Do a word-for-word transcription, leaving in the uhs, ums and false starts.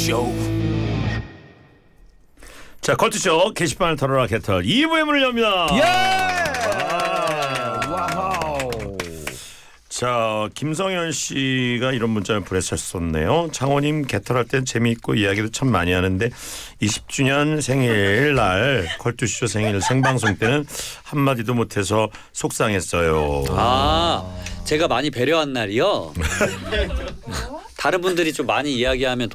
컬투쇼. 자, 컬투쇼 게시판을 털어라 개털 이 부의 문을 엽니다. 예! 아. 와우. 자, 김성현 씨가 이런 문자를 보내셨었네요. 장호님 개털할 땐 재미있고 이야기도 참 많이 하는데 이십 주년 생일날 컬투쇼 생일 생방송 때는 한마디도 못해서 속상했어요. 아, 제가 많이 배려한 날이요. 다른 분들이 좀 많이 이야기하면